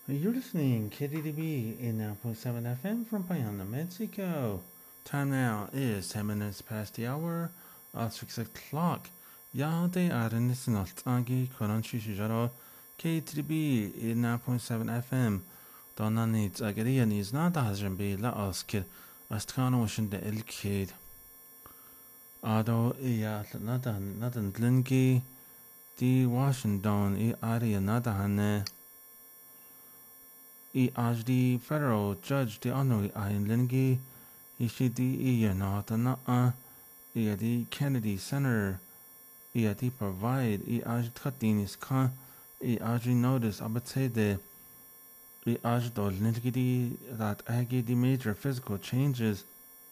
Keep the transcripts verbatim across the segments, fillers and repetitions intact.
You're listening K D D B in nine point seven F M from Payana, Mexico. Time now is ten minutes past the hour of six o'clock. Yade arin listenalt angi koran shishijaro K D D B in nine point seven F M. Donna needs agarian is not hazard be la oskir astkano washin de el kid. Ado iya nadan nadan dlingi di Washington i aria nadahane. I as the federal judge the honorary Ian Lingi, ishi di iya nata na a, iya di Kennedy Center, iya di provide, i as katinis ka, i as notice abatede, i as do lingi di that agi di major physical changes,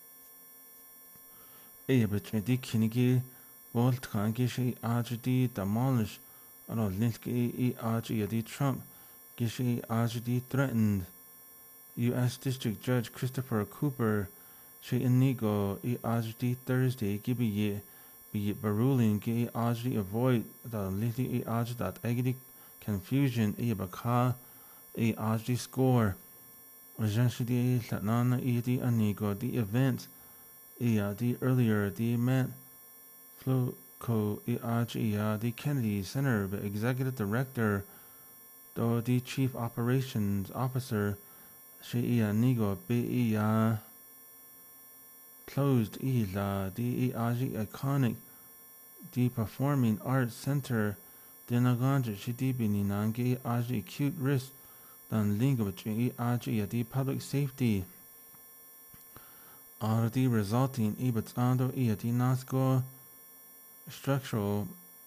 iya between di kinigi, volt kangi shi as di demolish, alo lingi i as iya di Trump, gishi as di threatened. U S District Judge Christopher Cooper she inigo i ajdi Thursday gibi ye be baruling gi ajdi avoid the liti i aj that egidi confusion i baka i ajdi score Ajanshidi latnana i di anigo the event i the earlier the man flo ko i aj i the Kennedy Center executive director do the chief operations officer she ia nigo be ia closed ila di aji iconic the performing arts center dinaganja she di bininangi aji cute risk dan lingo i aji di public safety are the resulting ibatando ia di nasco structural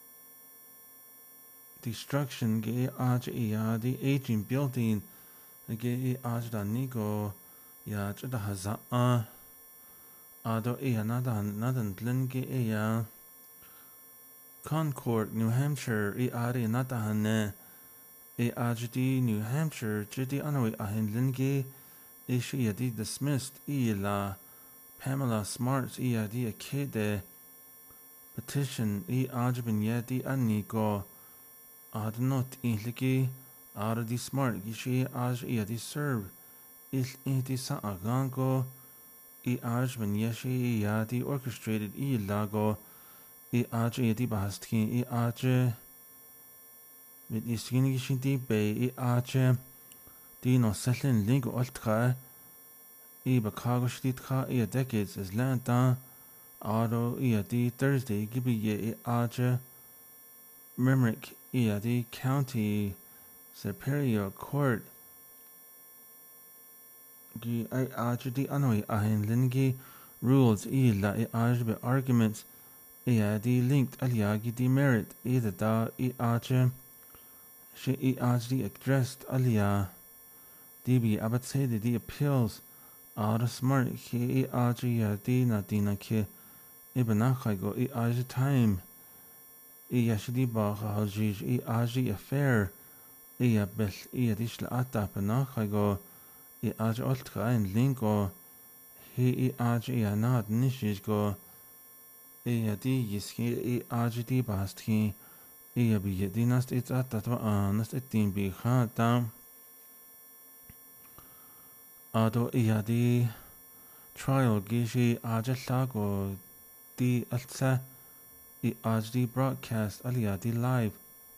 destruction ge aji ia the aging building ge ajda nigo ya chda haza a ado e nada nadan dlinge e ya Concord, New Hampshire e ari nada hane e ajdi New Hampshire jidi anoi ahin dlinge e shi yadi dismissed e la Pamela Smarts e yadi a kede petition e ajbin yadi anigo adnot e ligi Ardi Smart gishi aj iadi serve il inti sa agango i aj ben yeshi iadi orchestrated i lago i aj iadi bahastki i aj mit iskin gishin di bay i aj di no selin link oltka i bakago shtitka i decades is lanta aro iadi Thursday gibi ye i aj Mimrick iadi County Superior Court gi ai ajdi anoi ahin lingi rules ila i ajbe arguments ia di linked aliagi di merit either da i aje she i ajdi addressed alia di bi abatsede di appeals ara smart ki i aje ya di na dina ki ibana khaigo i aje time i yashdi ba khajij i aje affair ia bell ia disla atap na khaigo i aj oltka in lingo hi i aj ia nad nishis go ia di yiski i aj di bastki ia bi yedinast it atat va anast etin bi khata ado ia di trial gishi aj lago di altsa i aj di broadcast alia di live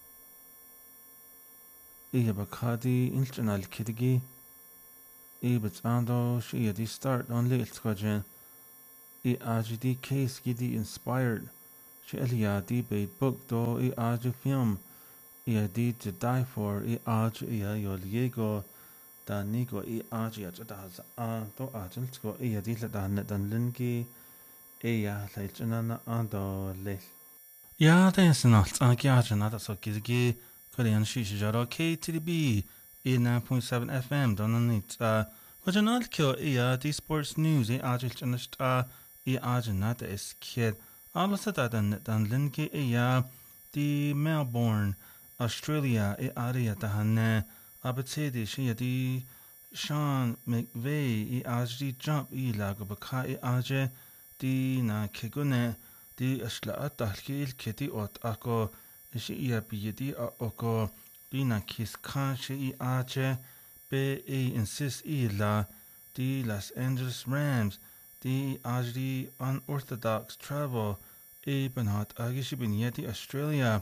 iya bakadi inchannal kidigi i bitsando shi di start on li iltkojen i aji di case gidi inspired shi elia di bait book do i aji film i di to die for i aji i yo liego da nigo i aji aja da za a do aji iltko i di la da dan lingi i ya leilchana ando leil ja det är snart anki aji na da so kidigi Korean shishijaro K T D B in nine point seven F M donan it uh wajanal kyo iya di sports news e ajil chanast uh i ajinat is kid alasata dan dan linki iya di Melbourne Australia e aria tahanne abatsedi shi di Sean McVay i ajdi jump i lago baka i aje di na kigune di ashla atalki kiti ot ako shi iya biyedi oko bina kis kan shi i aje be e insist e la the Los Angeles Rams the ajdi unorthodox travel e banhat agishi binyati Australia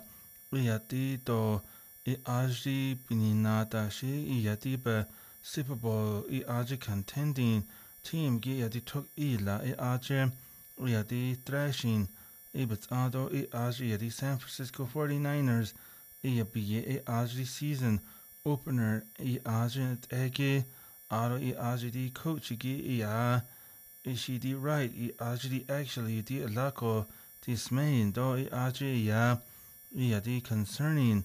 yati to e ajdi bininata shi yati be Super Bowl e aji contending team gi yati took e la e aje yati thrashing e ado e aji yati San Francisco forty-niners e yabi e aji season opener e aji ege aro e aji di coach gi e a e she di right e aji di actually di alako di smain do e aji ya e yati concerning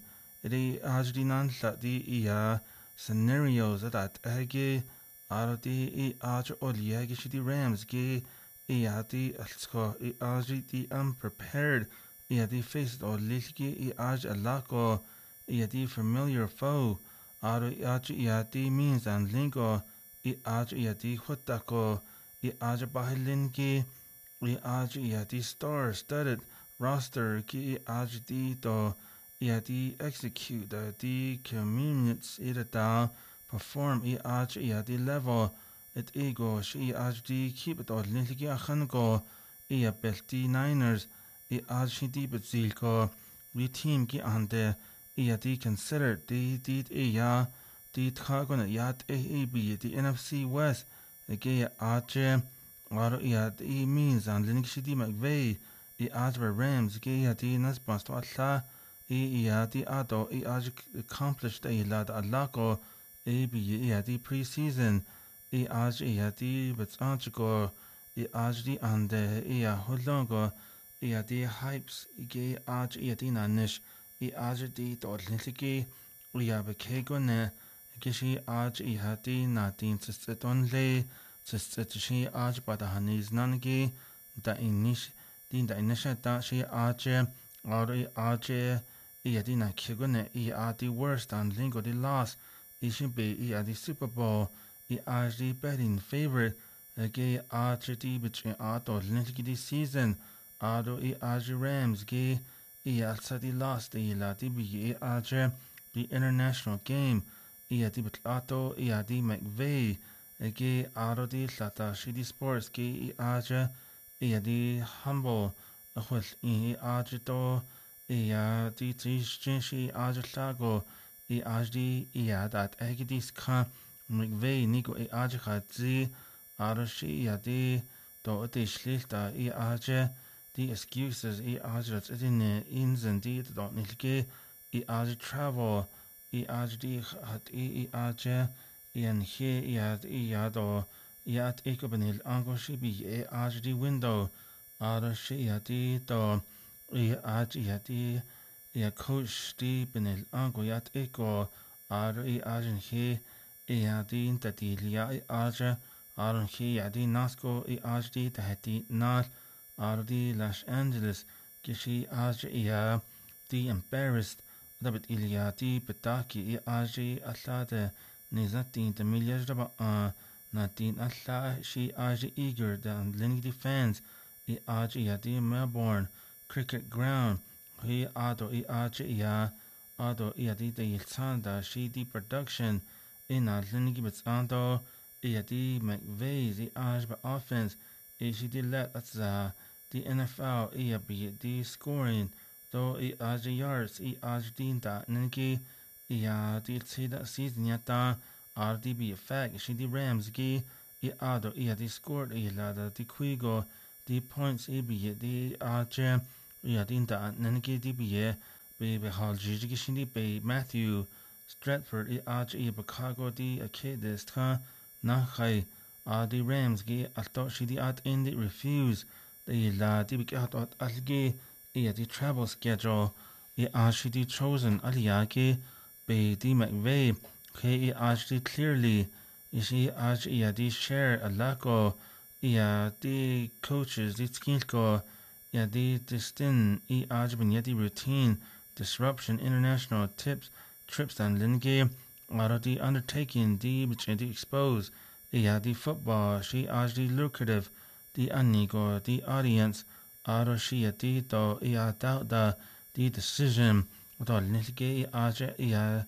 e aji di nan di e a scenarios that ege aro di e aji oli ege she di Rams ge e yati alsko e aji di unprepared e yati faced o lilgi e aji alako e yati familiar foe aro e aji e yati means and lingo e aji e yati hutako e aji bahilingi e aji e yati star studded roster ki e aji di to e yati execute the di communities e da perform e aji e yati level it ego shi e aji di keep it all lilgi achango e a belti Niners e aji di bezilko we team ki ande e yati considered di di e ya di tagona yat e e b the N F C West e ge aji aro e yati means and lingi di McVay e aji Rams ge yati nasbas to alla e yati ado e aji accomplished e lad alako e b e yati preseason e aji e yati betsanchiko e aji ande e ya hulongo e yati hypes e ge aji e yati nanish e aji di to lingi e ya bekegone gishi aji e yati natin tseton le tsetshi aji badahanis nangi da inish din da inisha da shi aji aro e aji e yati na kigone e yati worst and lingo di loss e shi be e yati Super Bowl e aji betting favorite e ge aji di bitchin ato lingi di season aro e aji Rams ge e yalsa di lost e yati bi e aji the international game e yati bitlato e yati McVay e ge aro di lata shi di sports ge e aji e yati humble a chwil e aji to e yati trishin shi aji lago e aji e yadat egi dis ka McVay nigo e aji khadzi aro shi yati to ati shlilta e aji the excuses e aji rat edine inzen di to nilge e aji travel e aji di hat e aji e an he e ad e yado e at ekobenil ango shi bi e aji di window aro shi yati to e aji yati e coach di benil ango yat eko aro e aji he e yati intati liya e aji aro he yati nasko e aji di tahati nal aro di Los Angeles kishi aji e di embarrassed dabit iliati petaki e aji allade nizatin de milyaj daba a natin alla shi aji eager dan lingi fans e aji yati Melbourne Cricket Ground he ado e aji ya ado e yati de yilsanda shi di production e na lingi bitsando e yati McVay e aji ba offense e shi di let atza the N F L e yabi di scoring do e aji yards e aji dinta ningi e ya di tsida season yata R D B effect shi di Rams gi e ado e di scored e lada di quigo di points e bi di aji e dinta ningi di bi be be hal jiji shi di be Matthew Stratford e aji e Chicago di akidis ta na khai R D Rams gi alto shi di at in the refuse the la di bi at algi e the travel schedule e actually chosen aliake be di McVay ke e actually clearly is he actually di share a lako e the coaches di skilko e di distin e actually di routine disruption international tips trips and linge are the undertaking di which di expose e di football she actually lucrative the anigo the audience aro shi ati to e doubt the the decision to nilge e aje e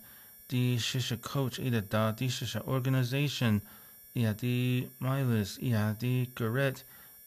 the shisha coach ida da the shisha organization ia the miles ia the correct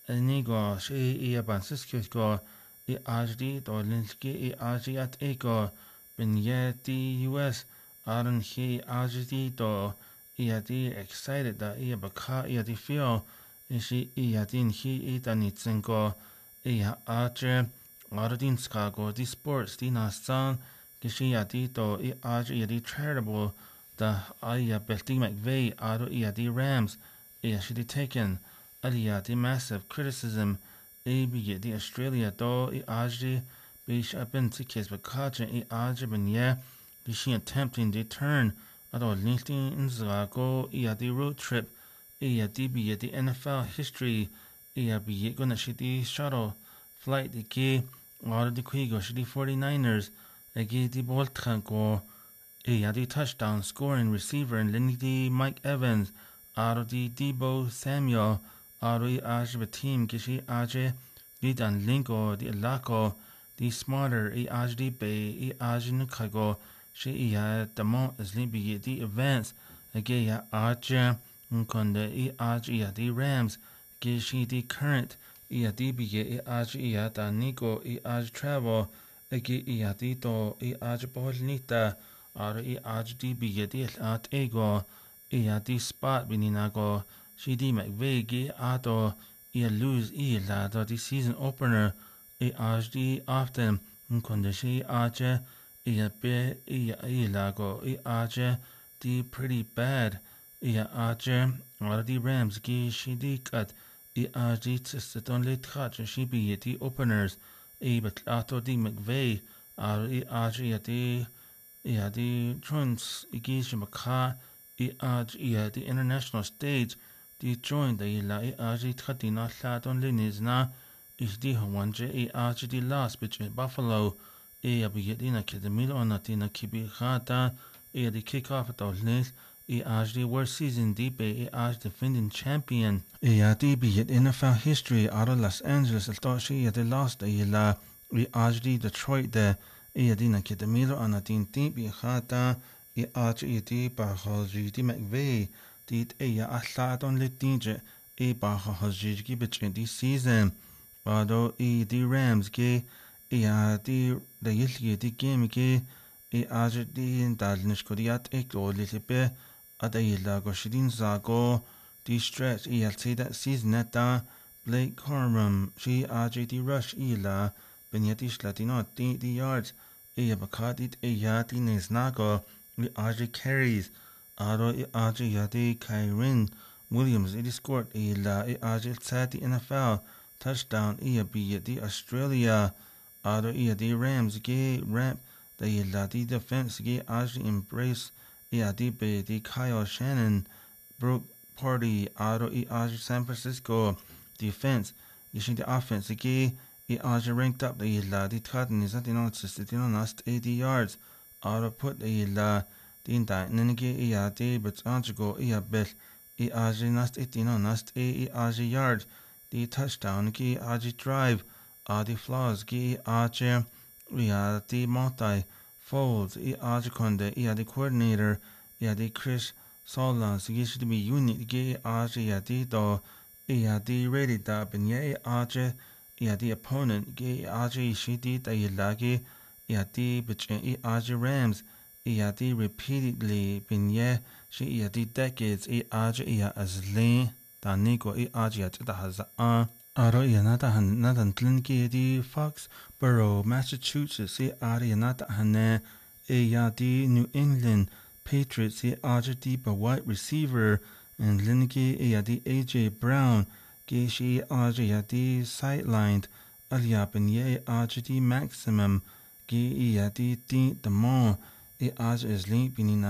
enigo she ia bansiskis go I ajdi do linski I ajdi at ego bin ye the U S aran he ajdi do ia the excited da ia baka ia the feel ishi ia din he ita nitsengo ia aje aradin skago the sports di nasan gishi ia di do I ajdi ia the charitable da ia belti McVeigh aro ia the Rams ia should be taken alia the massive criticism A be the Australia do I ajdi bish abin tikes bakaja I ajdi bin ye gishi attempting to turn ado linking in zago ia the road trip ia the be the N F L history ia be gonna shitty shuttle flight the key or the quigo shitty forty-niners agi the boltran go ia the touchdown scoring receiver and Lindy Mike Evans out of the Debo Samuel out of the Ajba team gishi Aje the dan lingo the lako the smarter I Ajdi bay I Ajin kago she ia the mo is limbi the events agaya Aje unkonde I Aj the Rams gishi the current ia the be I Aj ia da nico I Aj travel agi ia the to I Aj bolnita or I Aj the be the at ego ia the spot bininago she di McVeigh gi ato ia lose I la do the season opener I Aj often unkonde she Aje ia be ia I lago I Aj the pretty bad ia Aje or the Rams gi she di cut I Aj tested on late catch she be the openers I but ato di McVeigh or I Aj the ia the trons gi shimaka I Aj ia the international stage the joint the la I Aj tkatina slat on linis na is the wanje I Aj the last between Buffalo ia be the academy on natina kibi khata ia the kickoff at the I Aj the worst season deep I Aj defending champion ia the be it N F L history out of Los Angeles thought she the last ia la I Aj the Detroit the ia the academy on natin deep khata I Aj the Bahaji the McVeigh dit ia aslat on le dinje e Bahaji gi between this season Bado I the Rams ge ia the the yilgi the game ge I Aj the dalnish kodiat ek o litipe Adaila go shidin zago the stretch ia say that season neta Blake Corum she Aj the rush ila benyatish latino the yards ia bakadit ia the nesnago I Aj carries Aro I Aj yadi Kyren Williams it scored ila I Aj set the N F L touchdown ia be the Australia Aro ia the Rams ge ramp the ila the defense ge Aj embrace ia the be the Kyle Shannon broke party Aro I Aj San Francisco defense using the offense ge I Aj ranked up the ila the cotton is not in on last eighty yards Aro put the ila din da nenege ia de but antigo ia bet I Aj nast eighteen nast e Aj yard the touchdown ki Aj drive are the flaws ki Aj ia the multi folds I Aj konde ia the coordinator ia the Chris Solans ki should be unit ki Aj ia the do ia the ready da ben ye Aj ia the opponent ki Aj she di da ilagi ia the between I Aj Rams ia the repeatedly been ye she ia the decades I Aj ia as lane da nico I Aj ia da haza a aro ia nata han natan tlinki di Foxborough Massachusetts I Aj nata hane ia the New England Patriots I Aj the white receiver and linki ia the A J Brown ge she Aj ia the sidelined alia ben ye Aj the maximum ge ia the the more I Aj is linked